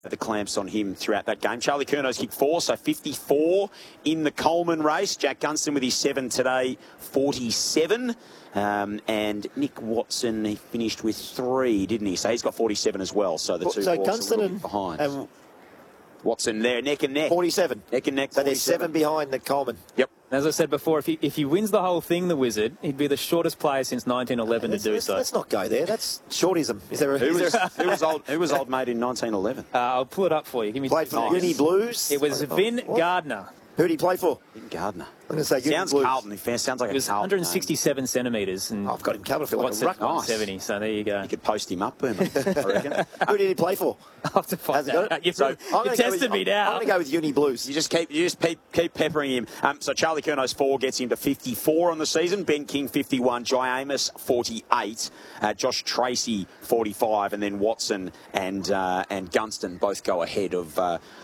the clamps on him throughout that game. Charlie Curno's kicked 4, so 54 in the Coleman race. Jack Gunston with his 7 today, 47. And Nick Watson, he finished with 3, didn't he? So he's got 47 as well. So the two Gunston and behind. Watson there, neck and neck. 47. Neck and neck. So there's 7 behind the Coleman. Yep. As I said before, if he wins the whole thing, the Wizard, he'd be the shortest player since 1911 to do so. Let's not go there. That's shortism. Who was old mate in 1911? I'll pull it up for you. Give me Played for the Uni Blues. It was Vin Gardner. Who did he play for? Vin Gardner. I'm going to say sounds Blues. Carlton. Sounds like it was a Carlton 167 centimetres. And I've got him covered. I feel like a ruck. 170, so there you go. You could post him up, Boomer, I reckon. Who did he play for? I'll have to find out. You tested me now. I'm going to go with Uni Blues. You just keep peppering him. So Charlie Curno's 4 gets him to 54 on the season. Ben King 51, Jai Amos 48, Josh Tracy 45, and then Watson and Gunston both go ahead of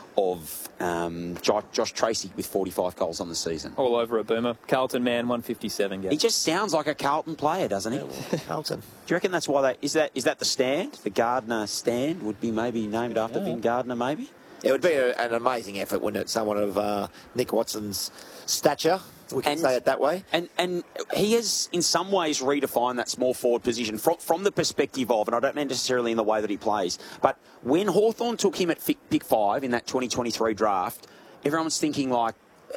Josh Tracy with 45 goals on the season. All over a Boomer. Carlton man, 157 games. He just sounds like a Carlton player, doesn't he? Yeah, well, Carlton. Do you reckon that's why is that the stand? The Gardner stand would be maybe named after Vin Gardner, maybe? It would be an amazing effort, wouldn't it? Someone of Nick Watson's stature, we can say it that way. And he has, in some ways, redefined that small forward position from the perspective of, and I don't mean necessarily in the way that he plays, but when Hawthorn took him at pick 5 in that 2023 draft, everyone was thinking like,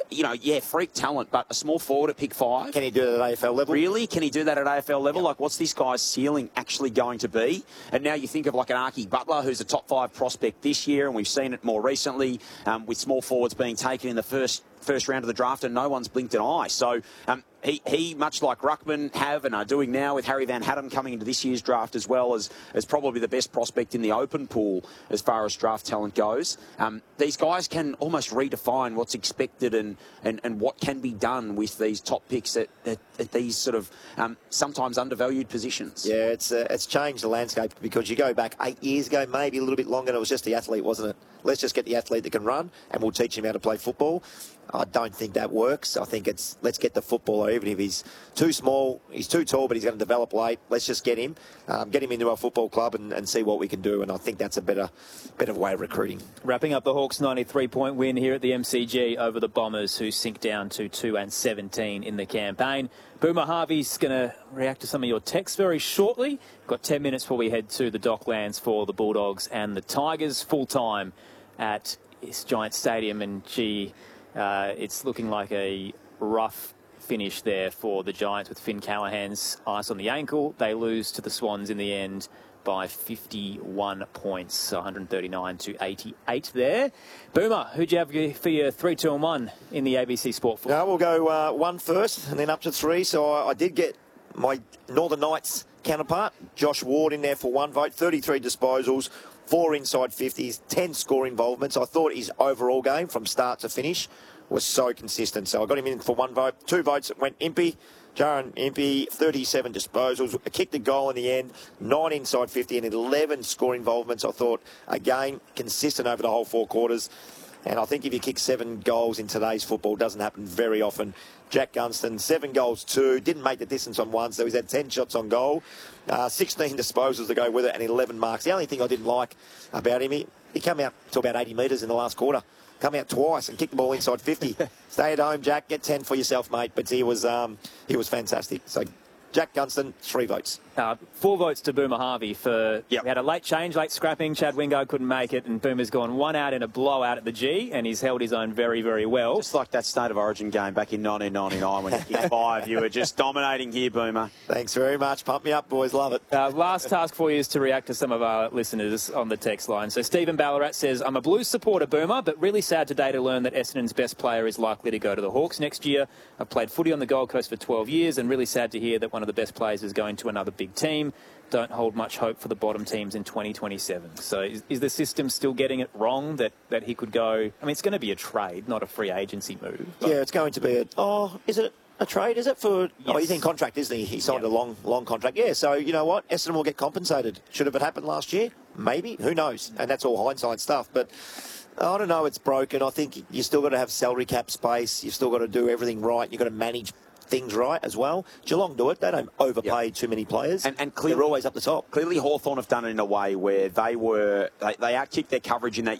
freak talent, but a small forward at pick 5. Can he do it at AFL level? Really? Can he do that at AFL level? Like, what's this guy's ceiling actually going to be? And now you think of like an Archie Butler, who's a top 5 prospect this year, and we've seen it more recently with small forwards being taken in the first round of the draft, and no one's blinked an eye. So he much like Ruckman have and are doing now with Harry Van Hatten coming into this year's draft as well as probably the best prospect in the open pool as far as draft talent goes. These guys can almost redefine what's expected and what can be done with these top picks at these sort of sometimes undervalued positions. Yeah, it's changed the landscape because you go back 8 years ago, maybe a little bit longer, and it was just the athlete, wasn't it? Let's just get the athlete that can run and we'll teach him how to play football. I don't think that works. I think it's let's get the footballer, even if he's too small, he's too tall, but he's going to develop late. Let's just get him into our football club and see what we can do. And I think that's a better way of recruiting. Wrapping up the Hawks' 93-point win here at the MCG over the Bombers, who sink down to 2-17 in the campaign. Boomer Harvey's going to react to some of your texts very shortly. Got 10 minutes before we head to the Docklands for the Bulldogs and the Tigers full-time at this Giant Stadium. And, it's looking like a rough finish there for the Giants with Finn Callahan's ice on the ankle. They lose to the Swans in the end by 51 points, 139 to 88 there. Boomer, who'd you have for your 3, 2 and 1 in the ABC Sport 4? No, we'll go 1 first and then up to 3. So I did get my Northern Knights counterpart, Josh Ward, in there for 1 vote, 33 disposals, 4 inside 50s, 10 score involvements. I thought his overall game from start to finish was so consistent. So I got him in for 1 vote. 2 votes went Impey. Jaron Impey, 37 disposals, kicked a goal in the end, 9 inside 50 and 11 score involvements. I thought, again, consistent over the whole 4 quarters. And I think if you kick 7 goals in today's football, it doesn't happen very often. Jack Gunston, 7 goals, 2, didn't make the distance on 1, so he's had 10 shots on goal, 16 disposals to go with it, and 11 marks. The only thing I didn't like about him, he came out to about 80 metres in the last quarter. Come out twice and kick the ball inside 50. Stay at home, Jack. Get 10 for yourself, mate. But he was fantastic. So Jack Gunston, 3 votes. 4 votes to Boomer Harvey for... Yep. We had a late change, late scrapping. Chad Wingard couldn't make it, and Boomer's gone 1 out in a blowout at the G, and he's held his own very, very well. Just like that State of Origin game back in 1999 when you kicked 5. You were just dominating here, Boomer. Thanks very much. Pump me up, boys. Love it. Last task for you is to react to some of our listeners on the text line. So Stephen Ballarat says, I'm a Blues supporter, Boomer, but really sad today to learn that Essendon's best player is likely to go to the Hawks next year. I've played footy on the Gold Coast for 12 years, and really sad to hear that one of the best players is going to another big team. Don't hold much hope for the bottom teams in 2027. So is the system still getting it wrong that he could go... I mean, it's going to be a trade, not a free agency move. Yeah, it's going to be is it a trade? Is it for... Yes. Oh, he's in contract, isn't he? He signed a long contract. Yeah, so you know what? Essendon will get compensated. Should have it happened last year? Maybe. Who knows? And that's all hindsight stuff. But I don't know. It's broken. I think you still got to have salary cap space. You've still got to do everything right. You've got to manage things right as well. Geelong do it. They don't overpay too many players. And clearly, they're always up the top. Clearly, Hawthorn have done it in a way where they outkicked their coverage in that